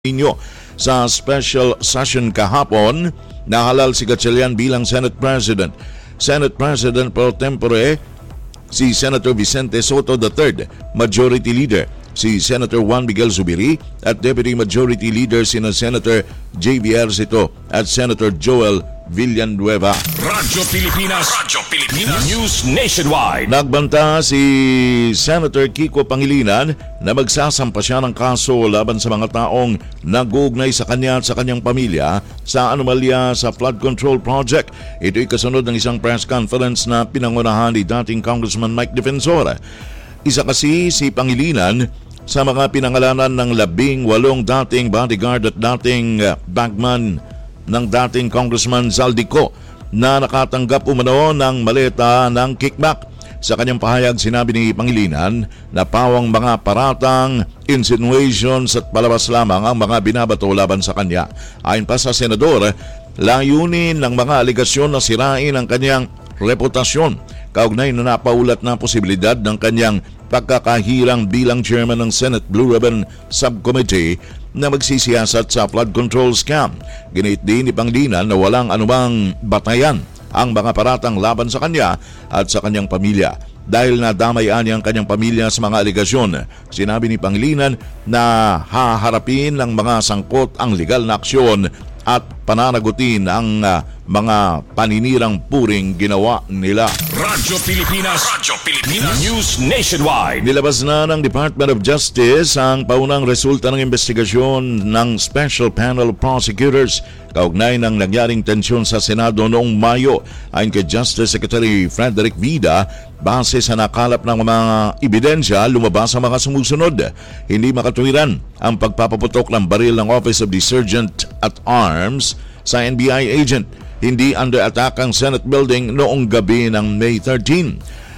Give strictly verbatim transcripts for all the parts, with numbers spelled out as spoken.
inyo sa special session kahapon. Nahalal si Gatchalian bilang Senate President. Senate President pro tempore si Senator Vicente Soto the third, Majority Leader si Senator Juan Miguel Zubiri at Deputy Majority Leader sina Senator J B Ercito at Senator Joel Villanueva. Radyo Pilipinas, Radyo Pilipinas, News Nationwide. Nagbanta si Senator Kiko Pangilinan na magsasampa siya ng kaso laban sa mga taong nag-uugnay sa kanya at sa kanyang pamilya sa anomalya sa flood control project. Ito'y kasunod ng isang press conference na pinangunahan ni dating Congressman Mike Defensor. Isa kasi si Pangilinan sa mga pinangalanan ng labing walong dating bodyguard at dating bagman ng dating Congressman Zaldico na nakatanggap umano ng maleta ng kickback. Sa kanyang pahayag, sinabi ni Pangilinan na pawang mga paratang, insinuations at palabas lamang ang mga binabato laban sa kanya. Ayon pa sa senador, layunin ng mga aligasyon na sirain ang kanyang reputasyon kaugnay na napaulat na posibilidad ng kanyang pagkakahirang bilang chairman ng Senate Blue Ribbon Subcommittee na magsisiyasat sa flood control scam. Ginit din ni Pangilinan na walang anumang batayan ang mga paratang laban sa kanya at sa kanyang pamilya. Dahil nadamayan niya ang kanyang pamilya sa mga aligasyon, sinabi ni Pangilinan na haharapin ng mga sangkot ang legal na aksyon at pananagutin ang uh, mga paninirang puring ginawa nila. Radyo Pilipinas, Radyo Pilipinas, News Nationwide. Nilabas na ng Department of Justice ang paunang resulta ng investigasyon ng Special Panel of Prosecutors kaugnay ng nangyaring tensyon sa Senado noong Mayo. Ayon kay Justice Secretary Frederick Vida, base sa nakalap ng mga ebidensya, lumabas ang mga sumusunod. Hindi makatuwiran ang pagpapaputok ng baril ng Office of the Sergeant at Arms sa N B I agent. Hindi under attack ang Senate building noong gabi ng May thirteenth.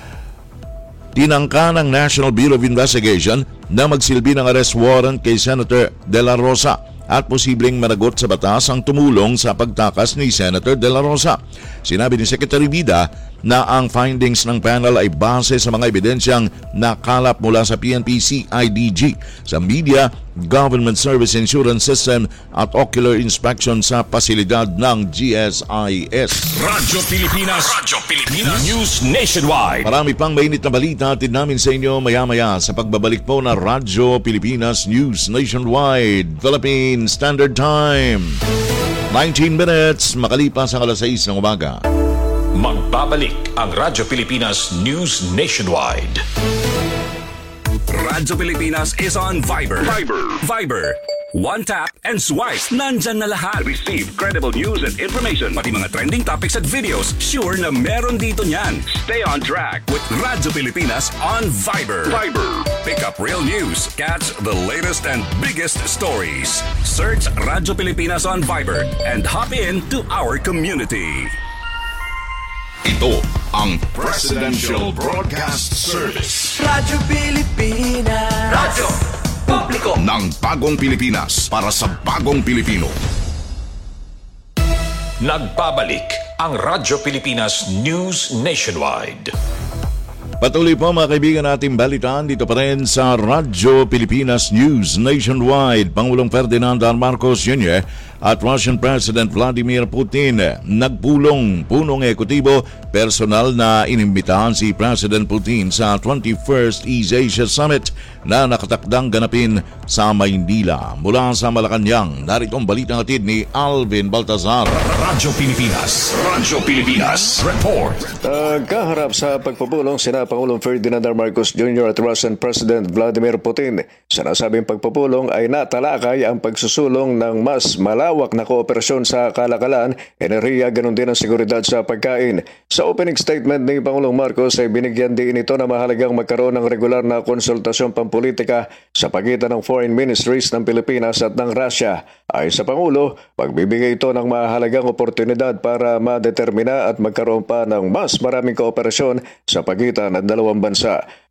Tinangka ng National Bureau of Investigation na magsilbi ng arrest warrant kay Senator De La Rosa at posibleng managot sa batas ang tumulong sa pagtakas ni Senator De La Rosa. Sinabi ni Secretary Vida na ang findings ng panel ay base sa mga ebidensyang nakalap mula sa P N P C I D G, sa media, Government Service Insurance System at ocular inspection sa pasilidad ng G S I S. Radyo Pilipinas, Radyo Pilipinas, News Nationwide. Marami pang mainit na balita atid namin sa inyo maya-maya sa pagbabalik po na Radyo Pilipinas News Nationwide, Philippine Standard Time. nineteen minutes makalipas ang alas sais ng umaga. Magbabalik ang Radyo Pilipinas News Nationwide. Radyo Pilipinas is on Viber. Viber. Viber. One tap and swipe. Nandyan na lahat. Receive credible news and information. Pati mga trending topics at videos. Sure na meron dito niyan. Stay on track with Radyo Pilipinas on Viber. Viber. Pick up real news. Catch the latest and biggest stories. Search Radyo Pilipinas on Viber and hop in to our community. Ito ang Presidential Broadcast Service. Radyo Pilipinas. Radyo Publiko ng Bagong Pilipinas para sa Bagong Pilipino. Nagbabalik ang Radyo Pilipinas News Nationwide. Patuloy po mga kaibigan nating balitaan dito pa rin sa Radyo Pilipinas News Nationwide. Pangulong Ferdinand R. Marcos Junior at Russian President Vladimir Putin nagpulong punong ekutibo personal na inimbitahan si President Putin sa twenty-first East Asia Summit na nakatakdang ganapin sa Maynila. Mula sa Malacanang, narito ang balitang hatid ni Alvin Baltazar. Radyo Pilipinas, Radyo Pilipinas Report. Nagkaharap uh, sa pagpupulong sina Pangulong Ferdinand R. Marcos Junior at Russian President Vladimir Putin. Sa nasabing pagpupulong ay natalakay ang pagsusulong ng mas malawak na kooperasyon sa kalakalan, enerhiya, ganun din ang seguridad sa pagkain. Sa opening statement ni Pangulong Marcos ay binigyan din ito na mahalagang magkaroon ng regular na konsultasyon pampolitika sa pagitan ng foreign ministries ng Pilipinas at ng Russia. Ay sa Pangulo, pagbibigay ito ng mahalagang oportunidad para madetermina at magkaroon pa ng mas maraming kooperasyon sa pagitan ng dalawang bansa.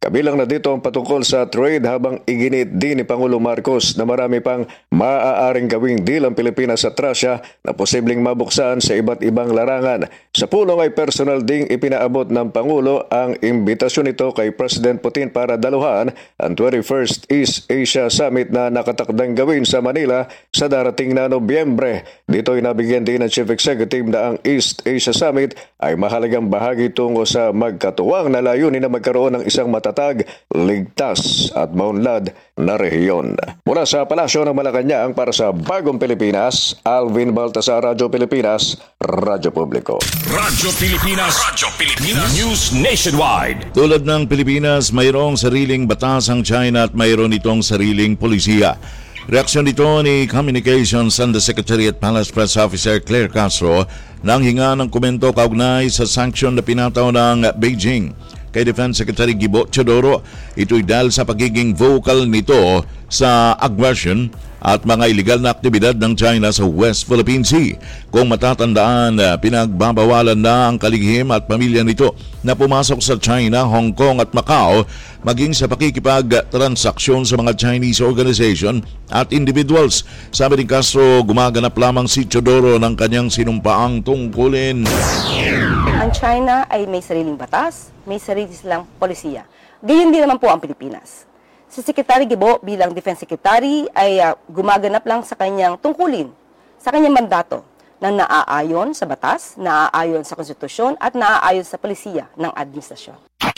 Kabilang na dito ang patungkol sa trade habang iginit din ni Pangulong Marcos na marami pang maaaring gawing deal ang Pilipinas at Russia na posibleng mabuksan sa iba't ibang larangan. Sa pulong ay personal ding ipinaabot ng Pangulo ang imbitasyon nito kay President Putin para daluhan ang twenty-first East Asia Summit na nakatakdang gawin sa Manila sa darating na Nobyembre. Dito ay nabigyan din ng Chief Executive na ang East Asia Summit ay mahalagang bahagi tungo sa magkatuwang na layunin na magkaroon ng isang matatag, ligtas at maunlad na rehiyon. Mula sa Palasyo ng Malacanang para sa Bagong Pilipinas, Alvin Baltasar, Radyo Pilipinas, Radyo Publiko. Radyo Pilipinas, Radyo Pilipinas, News Nationwide. Tulad ng Pilipinas, mayroong sariling batas ang China at mayroon itong sariling polisiya. Reaksyon dito ni Communications Undersecretary at Palace Press Officer Claire Castro nang hinga ng komento kaugnay sa sanction na pinataw ng Beijing kay Defense Secretary Gibo Teodoro. Ito'y dahil sa pagiging vocal nito sa aggression at mga iligal na aktibidad ng China sa West Philippine Sea. Kung matatandaan, pinagbabawalan na ang kalihim at pamilya nito na pumasok sa China, Hong Kong at Macau, maging sa pakikipag-transaksyon sa mga Chinese organization at individuals. Sabi ni Castro, gumaganap lamang si Teodoro ng kanyang sinumpaang tungkulin. Ang China ay may sariling batas, may sarili silang polisiya. Gayon din naman po ang Pilipinas. Si Secretary Gibo bilang Defense Secretary ay uh, gumaganap lang sa kanyang tungkulin, sa kanyang mandato na naaayon sa batas, naaayon sa konstitusyon at naaayon sa polisiya ng administrasyon.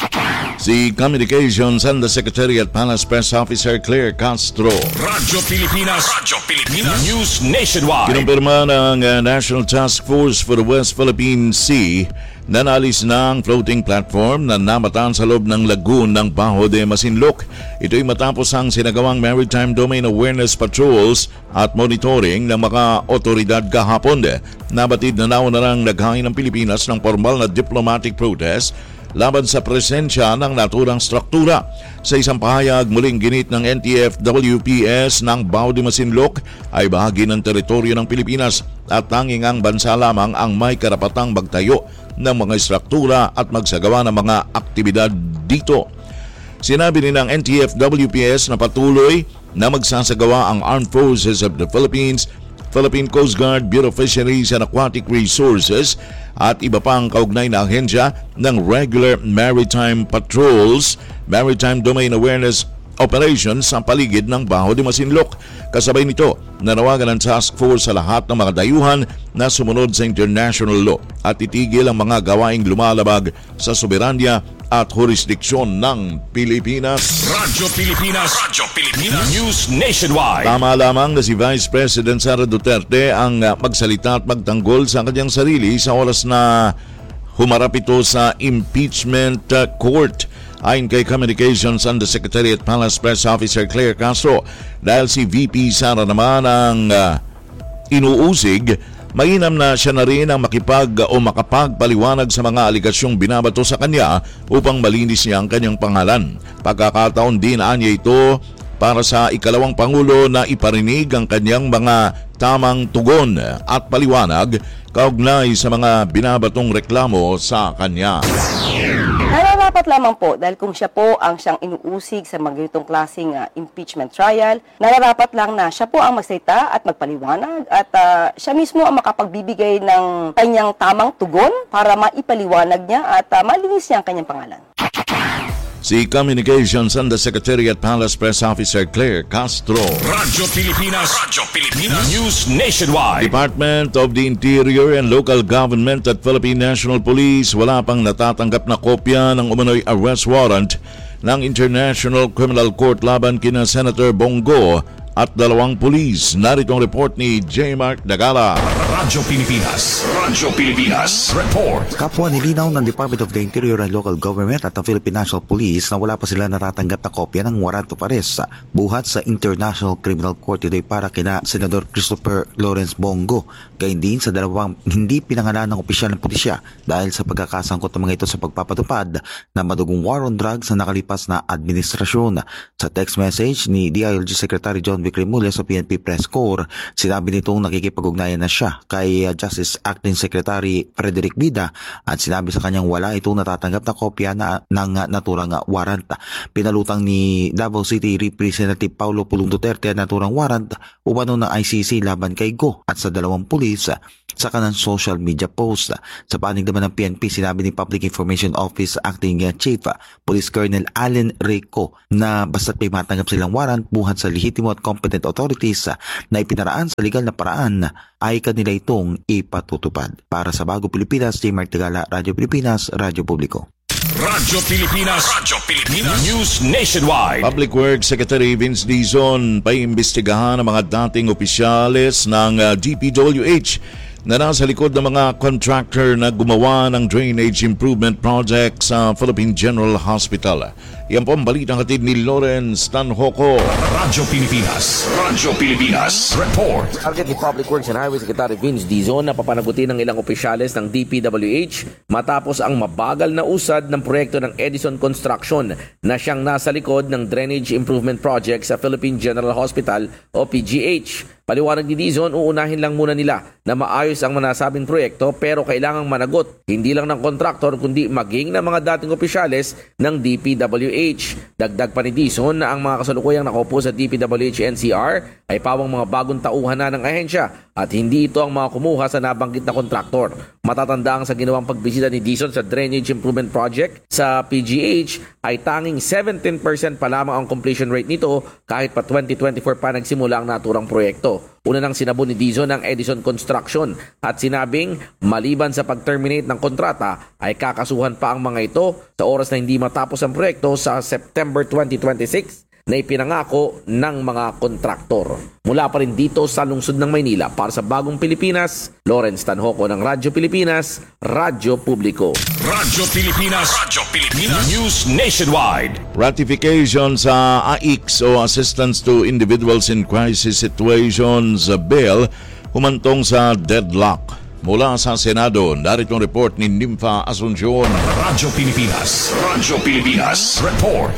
Si Communications Undersecretary at Palace Press Officer Claire Castro. Radyo Pilipinas, Radyo Pilipinas, News Nationwide. Kinumpirma ng uh, National Task Force for the West Philippine Sea na naalis na ang floating platform na namataan sa loob ng lagoon ng Bajo de Masinloc. Ito'y matapos ang sinagawang Maritime Domain Awareness Patrols at monitoring ng mga otoridad kahapon. Nabatid na nauna nang naghain ng Pilipinas ng formal na diplomatic protest laban sa presensya ng naturang struktura. Sa isang pahayag, muling ginit ng N T F W P S ng Bajo de Masinloc ay bahagi ng teritoryo ng Pilipinas at tanging ang bansa lamang ang may karapatang magtayo ng mga struktura at magsagawa ng mga aktibidad dito. Sinabi rin ng N T F W P S na patuloy na magsasagawa ang Armed Forces of the Philippines, Philippine Coast Guard, Bureau of Fisheries and Aquatic Resources at iba pang kaugnay na ahensya ng regular maritime patrols, maritime domain awareness operations sa paligid ng Bajo de Masinloc. Kasabay nito, nanawagan ng task force sa lahat ng mga dayuhan na sumunod sa international law at itigil ang mga gawaing lumalabag sa soberanya at jurisdiksyon ng Pilipinas. Radyo Pilipinas, Radyo Pilipinas, News Nationwide. Tama lamang na si Vice President Sara Duterte ang magsalita at magtanggol sa kanyang sarili sa oras na humarap ito sa impeachment court. Ayon kay Communications Undersecretary at Palace Press Officer Claire Castro, dahil si V P Sara naman ang uh, inuusig, mainam na siya na rin ang makipag o makapagpaliwanag sa mga aligasyong binabato sa kanya upang malinis niya ang kanyang pangalan. Pagkakataon din anya ito para sa ikalawang Pangulo na iparinig ang kanyang mga tamang tugon at paliwanag kaugnay sa mga binabatong reklamo sa kanya. Nararapat lamang po dahil kung siya po ang siyang inuusig sa mga ganitong klaseng uh, impeachment trial, nararapat lang na siya po ang magsalita at magpaliwanag at uh, siya mismo ang makapagbibigay ng kanyang tamang tugon para maipaliwanag niya at uh, malinis niya ang kanyang pangalan. Si Communications Undersecretary at Palace Press Officer Claire Castro. Radyo Pilipinas, Radyo Pilipinas, News Nationwide. Department of the Interior and Local Government at Philippine National Police wala pang natatanggap na kopya ng umano'y arrest warrant ng International Criminal Court laban kina Senator Bongo at dalawang pulis. Narito ang report ni J. Mark Dagala. Radyo Pilipinas, Radyo Pilipinas, report. Kapwa nilinaw ng Department of the Interior and Local Government at the Philippine National Police na wala pa sila natatanggap na kopya ng warrant of arrest buhat sa International Criminal Court. Ito'y para kina Senador Christopher Lawrence Bongo, gayon din sa dalawang hindi pinangalan ng opisyal ng pulisya dahil sa pagkakasangkot ng mga ito sa pagpapatupad ng madugong war on drugs na nakalipas na administrasyon. Sa text message ni D I L G Secretary John Chadwick Remulla sa P N P Press Corps. Sinabi nitong nakikipag-ugnayan na siya kay Justice Acting Secretary Frederick Bida at sinabi sa kanyang wala itong natatanggap na kopya na, ng naturang warrant. Pinalutang ni Davao City Representative Paulo Pulong Duterte ang naturang warrant umano ng I C C laban kay Go at sa dalawang pulis sa kanang social media post. Sa panig naman ng P N P, sinabi ni Public Information Office Acting Chief Police Colonel Allen Rico na basta't may matanggap silang warrant buhat sa lehitimo at competent authorities na ipinaraan sa legal na paraan ay kanila itong ipatutupad. Para sa Bago Pilipinas, J. Mark Tagala, Radyo Pilipinas, Radyo Publiko. Radyo Pilipinas, Radyo Pilipinas, News Nationwide. Public Works Secretary Vince Dizon paimbestigahan ang mga dating opisyales ng uh, D P W H na nasa likod ng mga contractor na gumawa ng drainage improvement project sa Philippine General Hospital. Yan po ang balitang hatid ni Lawrence Tanhoco. Radyo Pilipinas, Radyo Pilipinas, report. Target ni Public Works and Highway Secretary Vince Dizon na papanagutin ng ilang opisyales ng D P W H matapos ang mabagal na usad ng proyekto ng Edison Construction na siyang nasa likod ng drainage improvement project sa Philippine General Hospital o P G H. Paliwanag ni Dizon, uunahin lang muna nila na maayos ang manasabing proyekto pero kailangang managot hindi lang ng kontraktor kundi maging ng mga dating opisyales ng D P W H. Dagdag pa ni Dizon na ang mga kasalukuyang nakaupo sa D P W H N C R ay pawang mga bagong tauhan na ng ahensya at hindi ito ang mga kumuha sa nabanggit na kontraktor. Matatandaan sa ginawang pagbisita ni Dizon sa Drainage Improvement Project sa P G H ay tanging seventeen percent pa lamang ang completion rate nito kahit pa twenty twenty-four pa nagsimula ang naturang proyekto. Una nang sinabon ni Dizon ang Edison Construction at sinabing maliban sa pag-terminate ng kontrata ay kakasuhan pa ang mga ito sa oras na hindi matapos ang proyekto sa September twenty twenty-six na ipinangako ng mga kontraktor. Mula pa rin dito sa lungsod ng Maynila para sa Bagong Pilipinas, Lawrence Tanhoco ng Radyo Pilipinas, Radyo Publiko. Radyo Pilipinas, Radyo Pilipinas, News Nationwide. Ratification sa A I C S o Assistance to Individuals in Crisis Situations Bill humantong sa deadlock. Mula sa Senado, narito ang report ni Nympha Asuncion. Radyo Pilipinas, Radyo Pilipinas, report.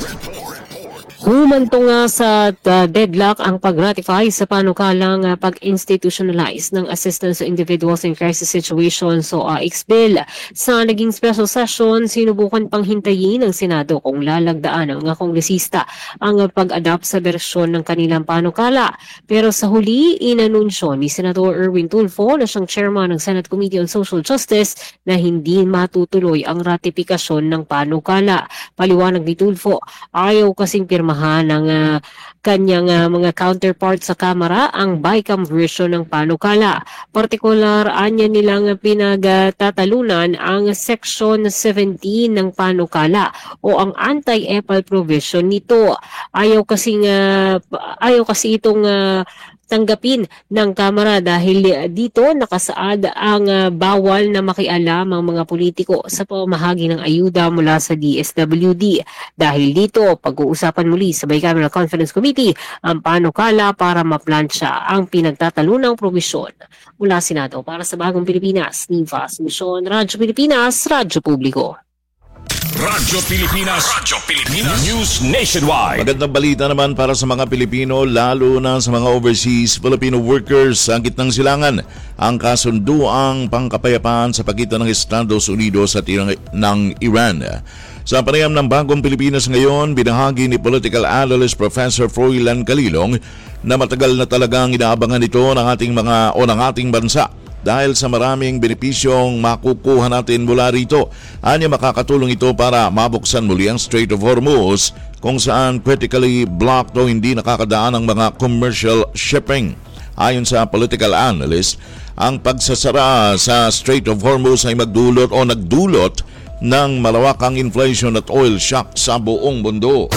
Humantong nga sa uh, deadlock ang pag-ratify sa panukalang uh, pag-institutionalize ng Assistance to Individuals in Crisis Situations o A I C S Bill. Sa naging special session, sinubukan pang hintayin ng Senado kung lalagdaan ng mga kongresista ang uh, pag-adapt sa bersyon ng kanilang panukala. Pero sa huli, inanunsyo ni Senator Erwin Tulfo na siyang chairman ng Senate Committee on Social Justice na hindi matutuloy ang ratifikasyon ng panukala. Paliwanag ni Tulfo, ayaw kasing pirma ng uh, kanyang uh, mga counterpart sa Kamara ang BICAM version ng panukala. Partikular, anya nilang pinagtatalunan ang Section seventeen ng panukala o ang anti-EPAL provision nito. Ayaw kasing uh, ayaw kasi itong uh, tanggapin ng Kamara dahil dito nakasaad ang uh, bawal na makialam ang mga politiko sa pamahagi ng ayuda mula sa D S W D. Dahil dito, pag-uusapan muli sa Bicameral Conference Committee ang panukala para maplansya ang pinagtatalunang provisyon mula Senado. Para sa Bagong Pilipinas, Nympha Asuncion, Radyo Pilipinas, Radyo Publiko. Radyo Pilipinas, Radyo Pilipinas, News Nationwide. Magandang balita naman para sa mga Pilipino, lalo na sa mga overseas Filipino workers sa gitnang silangan. Ang kasunduang pangkapayapaan sa pagitan ng Estados Unidos at ng Iran. Sa panayam ng Bagong Pilipinas ngayon, binahagi ni political analyst Professor Froilan Calilong na matagal na talagang inaabangan ito ng ating mga o ng ating bansa. Dahil sa maraming benepisyong makukuha natin mula rito, anya makakatulong ito para mabuksan muli ang Strait of Hormuz kung saan critically blocked o hindi nakakadaan ang mga commercial shipping. Ayon sa political analyst, ang pagsasara sa Strait of Hormuz ay magdulot o nagdulot ng malawakang inflation at oil shock sa buong mundo.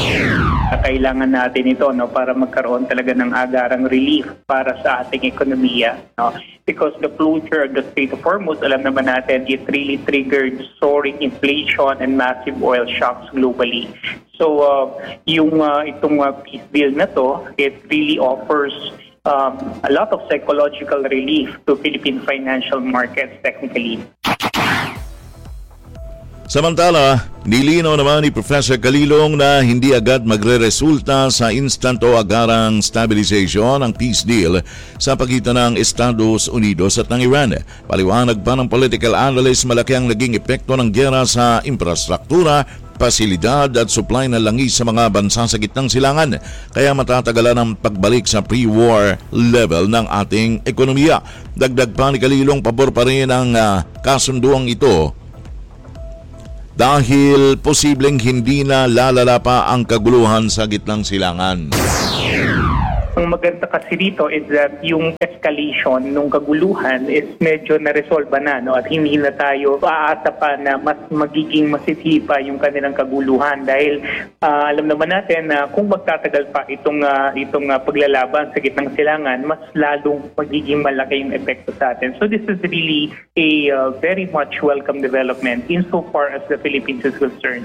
Kailangan natin ito no para magkaroon talaga ng agarang relief para sa ating ekonomiya, no, because the closure of the Strait of Hormuz, alam naman natin, it really triggered soaring inflation and massive oil shocks globally. So uh, yung uh, itong uh, peace deal na to, it really offers um, a lot of psychological relief to Philippine financial markets technically. Samantala, nilinaw naman ni Professor Calilong na hindi agad magre-resulta sa instant o agarang stabilization ang peace deal sa pagitan ng Estados Unidos at ng Iran. Paliwanag pa ng political analyst, malaki ang naging epekto ng giyera sa infrastruktura, pasilidad at supply ng langis sa mga bansa sa gitnang silangan, kaya matatagalan ang pagbalik sa pre-war level ng ating ekonomiya. Dagdag pa ni Calilong, pabor pa rin ang uh, kasunduang ito dahil posibleng hindi na lalala pa ang kaguluhan sa gitnang silangan. Ang maganda kasi dito is that yung escalation nung kaguluhan is medyo na-resolve na, no? At hindi na tayo aasa pa na mas magiging masisipa yung kanilang kaguluhan dahil uh, alam naman natin na kung magtatagal pa itong uh, itong uh, paglalaban sa gitnang silangan, mas lalong magiging malaki yung epekto sa atin. So this is really a uh, very much welcome development insofar as the Philippines is concerned.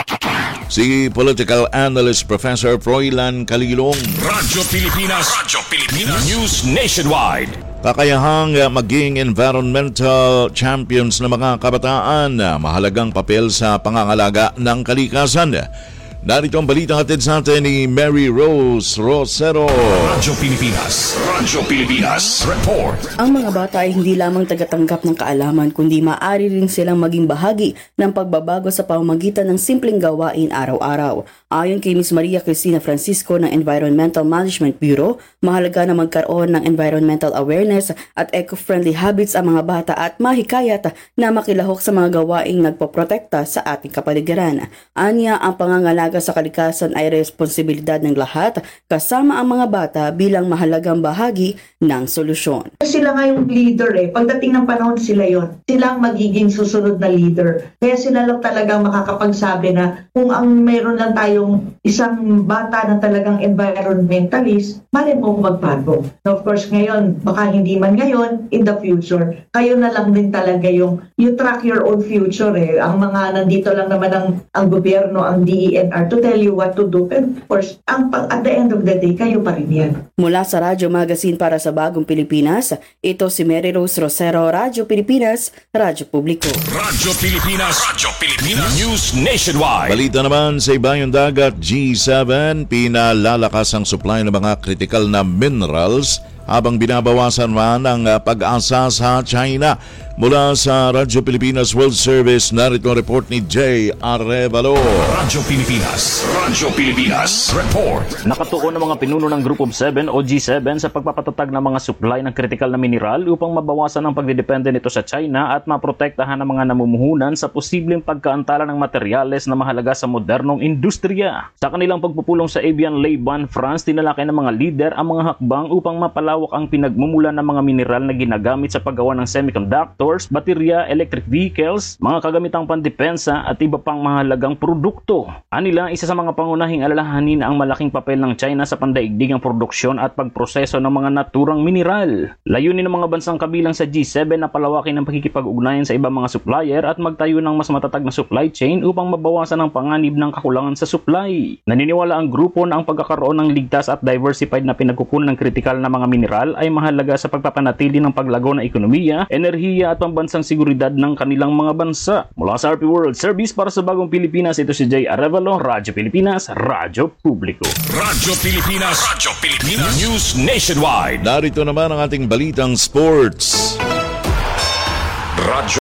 Si political analyst Professor Froilan Calilong. Radyo Pilipinas, Radyo Pilipinas, News Nationwide. Kakayahang maging environmental champions na mga kabataan, mahalagang papel sa pangangalaga ng kalikasan. Narito ang balitang hatid sa atin ni Mary Rose Rosero. Radyo Pilipinas, Radyo Pilipinas, Report. Ang mga bata ay hindi lamang tagatanggap ng kaalaman, kundi maaari rin silang maging bahagi ng pagbabago sa pamamagitan ng simpleng gawain araw-araw. Ayon kay Miz Maria Cristina Francisco ng Environmental Management Bureau, mahalaga na magkaroon ng environmental awareness at eco-friendly habits ang mga bata at mahikayat na makilahok sa mga gawaing nagpoprotekta sa ating kapaligiran. Anya, ang pangangalaga sa kalikasan ay responsibilidad ng lahat, kasama ang mga bata bilang mahalagang bahagi ng solusyon. Sila nga yung leader eh. Pagdating ng panahon, sila yon. Sila ang magiging susunod na leader. Kaya sila lang talagang makakapagsabi na kung ang meron lang tayong isang bata na talagang environmentalist, mali mo magbago. Now, of course, ngayon, baka hindi man ngayon, in the future, kayo na lang din talaga yung you track your own future eh. Ang mga nandito lang naman ang, ang gobyerno, ang D E N R to tell you what to do. And of course, ang, at the end of the day, kayo pa rin yan. Mula sa Radyo Magazine para sa Bagong Pilipinas, ito si Mary Rose Rosero, Radyo Pilipinas, Radyo Publiko. Radyo Pilipinas, Radyo Pilipinas, News Nationwide. Balita naman sa ibayong dagat, G seven, pinalalakas ang supply ng mga critical na minerals habang binabawasan man ang pag-asa sa China. Mula sa Radyo Pilipinas World Service, narito ang report ni Jay Arevalo. Radyo Pilipinas, Radyo Pilipinas, Report. Nakatuon ng mga pinuno ng Group of Seven o G seven sa pagpapatatag ng mga supply ng critical na mineral upang mabawasan ang pagdidepende nito sa China at maprotektahan ang mga namumuhunan sa posibleng pagkaantala ng materyales na mahalaga sa modernong industriya. Sa kanilang pagpupulong sa Evian Laban, France, tinalakay ng mga lider ang mga hakbang upang mapalawak ang pinagmumulan ng mga mineral na ginagamit sa paggawa ng semiconductor, baterya, electric vehicles, mga kagamitang pandepensa at iba pang mahalagang produkto. Anila, isa sa mga pangunahing alalahanin ang malaking papel ng China sa pandaigdigang produksyon at pagproseso ng mga naturang mineral. Layunin ng mga bansang kabilang sa G seven na palawakin ang pakikipag-ugnayan sa ibang mga supplier at magtayo ng mas matatag na supply chain upang mabawasan ang panganib ng kakulangan sa supply. Naniniwala ang grupo na ang pagkakaroon ng ligtas at diversified na pinagkukunan ng kritikal na mga mineral ay mahalaga sa pagpapanatili ng paglago ng ekonomiya, enerhiya at pambansang seguridad ng kanilang mga bansa. Mula sa R P World Service para sa Bagong Pilipinas, ito si Jay Arevalo, Radyo Pilipinas, Radyo Publiko. Radyo Pilipinas, Radyo Pilipinas, News Nationwide. Narito naman ang ating balitang sports. Radyo